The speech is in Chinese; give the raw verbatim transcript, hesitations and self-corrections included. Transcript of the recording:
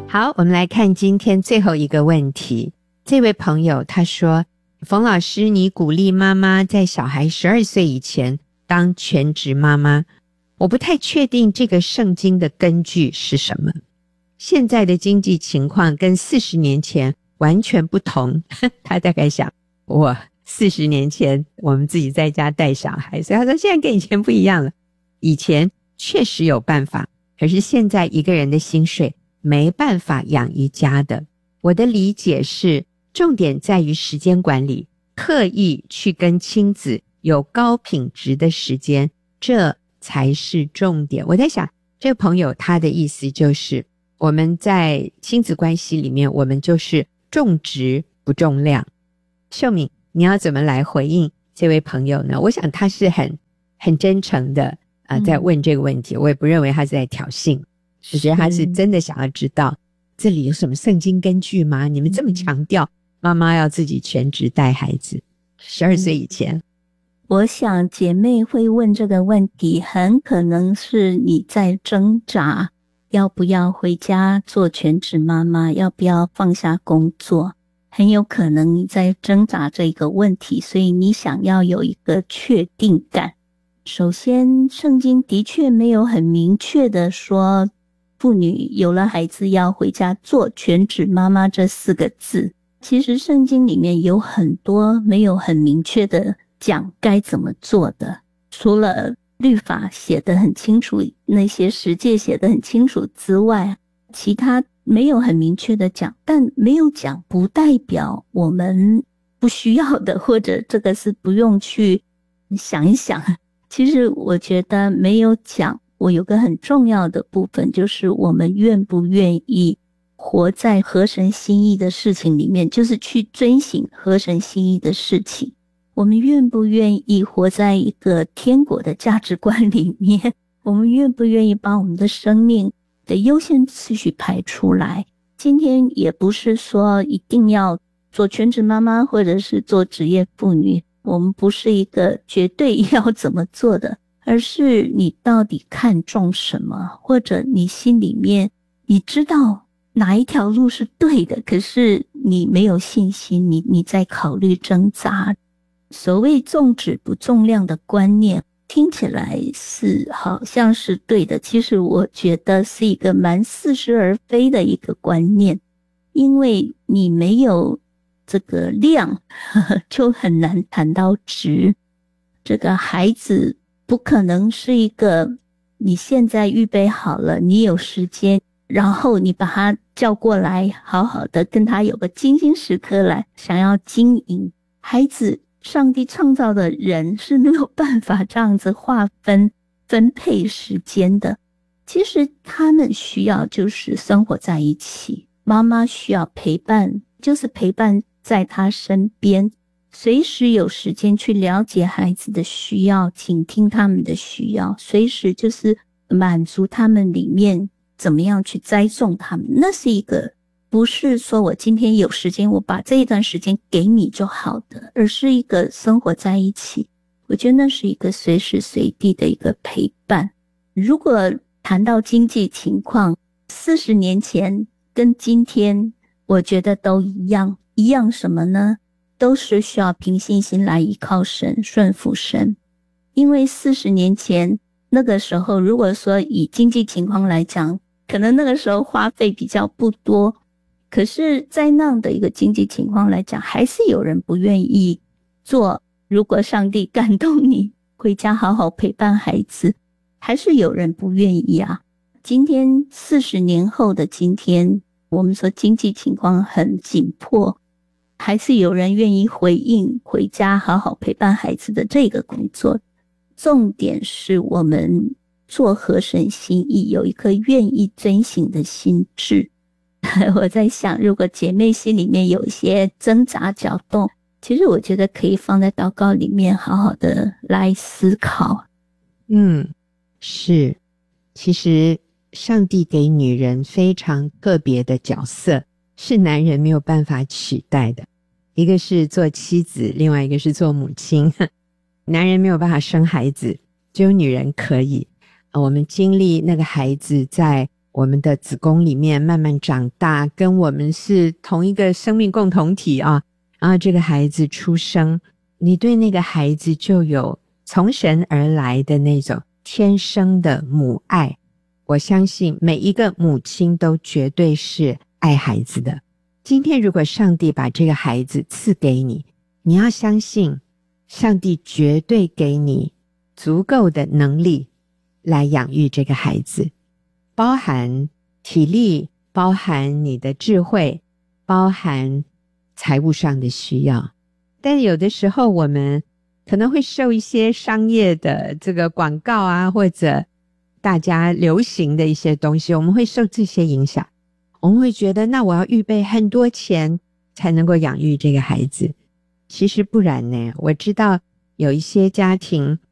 好，我们来看今天最后一个问题。这位朋友他说，冯老师，你鼓励妈妈在小孩十二岁以前当全职妈妈，我不太确定这个圣经的根据是什么。现在的经济情况跟四十年前完全不同他大概想，我四十年前我们自己在家带小孩，所以他说现在跟以前不一样了。以前确实有办法，可是现在一个人的薪水没办法养一家的。我的理解是，重点在于时间管理，刻意去跟亲子有高品质的时间，这才是重点。我在想，这个朋友他的意思就是，我们在亲子关系里面，我们就是重质不重量。秀敏，你要怎么来回应这位朋友呢？我想他是很很真诚的呃，在问这个问题，我也不认为他是在挑衅，我觉得他是真的想要知道这里有什么圣经根据吗？你们这么强调妈妈要自己全职带孩子十二岁以前。 我想姐妹会问这个问题，很可能是你在挣扎要不要回家做全职妈妈，要不要放下工作，很有可能你在挣扎这个问题，所以你想要有一个确定感。首先，圣经的确没有很明确的说妇女有了孩子要回家做全职妈妈这四个字。其实圣经里面有很多没有很明确的讲该怎么做的，除了律法写得很清楚，那些十诫写得很清楚之外，其他没有很明确的讲，但没有讲不代表我们不需要的，或者这个是不用去想一想。其实我觉得没有讲，我有个很重要的部分，就是我们愿不愿意活在合神心意的事情里面，就是去遵行合神心意的事情。我们愿不愿意活在一个天国的价值观里面？我们愿不愿意把我们的生命的优先次序排出来？今天也不是说一定要做全职妈妈或者是做职业妇女，我们不是一个绝对要怎么做的，而是你到底看重什么，或者你心里面你知道哪一条路是对的，可是你没有信心，你你在考虑挣扎。所谓重质不重量的观念听起来是好像是对的，其实我觉得是一个蛮似是而非的一个观念，因为你没有这个量呵呵就很难谈到值。这个孩子不可能是一个你现在预备好了，你有时间，然后你把他叫过来，好好的跟他有个精心时刻来想要经营。孩子，上帝创造的人是没有办法这样子划分分配时间的。其实他们需要就是生活在一起，妈妈需要陪伴，就是陪伴在他身边，随时有时间去了解孩子的需要，倾听他们的需要，随时就是满足他们里面怎么样去栽种他们。那是一个不是说我今天有时间我把这一段时间给你就好的，而是一个生活在一起。我觉得那是一个随时随地的一个陪伴。如果谈到经济情况，四十年前跟今天我觉得都一样。一样什么呢？都是需要凭信心来依靠神，顺服神。因为四十年前那个时候，如果说以经济情况来讲，可能那个时候花费比较不多，可是在那样的一个经济情况来讲，还是有人不愿意做。如果上帝感动你回家好好陪伴孩子，还是有人不愿意啊。今天四十年后的今天，我们说经济情况很紧迫，还是有人愿意回应回家好好陪伴孩子的这个工作。重点是我们做合神心意，有一颗愿意遵行的心智。我在想，如果姐妹心里面有一些挣扎搅动，其实我觉得可以放在祷告里面好好的来思考。 嗯，是，其实上帝给女人非常特别的角色，是男人没有办法取代的。一个是做妻子，另外一个是做母亲。男人没有办法生孩子，只有女人可以。我们经历那个孩子在我们的子宫里面慢慢长大，跟我们是同一个生命共同体啊。然后这个孩子出生，你对那个孩子就有从神而来的那种天生的母爱。我相信每一个母亲都绝对是爱孩子的。今天如果上帝把这个孩子赐给你，你要相信上帝绝对给你足够的能力来养育这个孩子，包含体力，包含你的智慧，包含财务上的需要。但有的时候我们可能会受一些商业的这个广告啊，或者大家流行的一些东西，我们会受这些影响。我们会觉得那我要预备很多钱才能够养育这个孩子。其实不然呢，我知道有一些家庭